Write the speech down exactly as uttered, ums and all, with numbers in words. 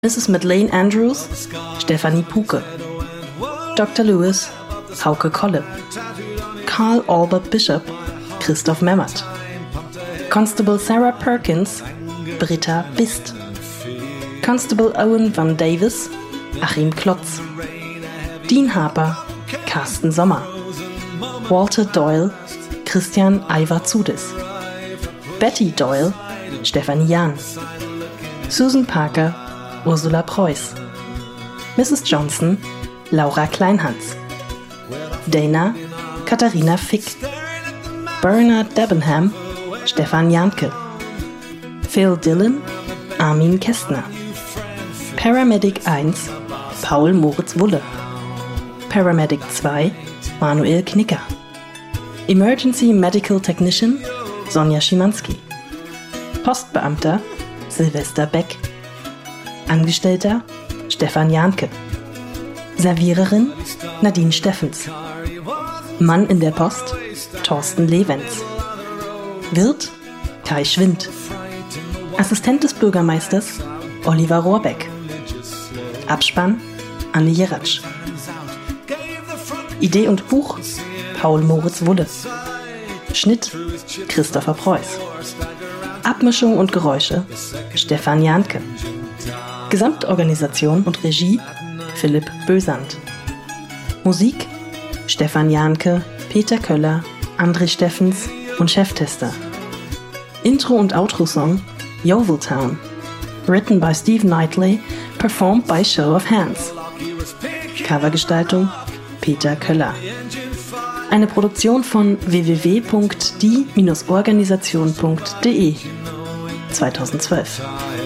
Misses Madeleine Andrews, Stephanie Puke. Doktor Lewis, Hauke Kolle. Carl Albert Bishop, Christoph Memmert. Constable Sarah Perkins, Britta Bist. Constable Owen Van Davis, Achim Klotz. Dean Harper, Carsten Sommer. Walter Doyle, Christian Ivar-Zudis. Betty Doyle, Stefanie Jahn. Susan Parker, Ursula Preuß. Misses Johnson, Laura Kleinhans. Dana, Katharina Fick. Bernard Debenham, Stefan Jahnke. Phil Dillon, Armin Kästner. Paramedic eins, Paul Moritz Wulle. Paramedic zwei, Manuel Knicker. Emergency Medical Technician, Sonja Schimanski. Postbeamter, Silvester Beck. Angestellter, Stefan Jahnke. Serviererin, Nadine Steffens. Mann in der Post, Thorsten Lewenz. Wirt, Kai Schwind. Assistent des Bürgermeisters, Oliver Rohrbeck. Abspann, Anne Jeratsch. Idee und Buch, Paul Moritz Wulle. Schnitt, Christopher Preuß. Abmischung und Geräusche, Stefan Jahnke. Gesamtorganisation und Regie, Philipp Bösand. Musik, Stefan Jahnke, Peter Köller, André Steffens und Cheftester. Intro- und Outro-Song, Yeoviltown. Written by Steve Knightley, performed by Show of Hands. Covergestaltung, Peter Köller. Eine Produktion von w w w punkt die Bindestrich organisation punkt de zweitausendzwölf.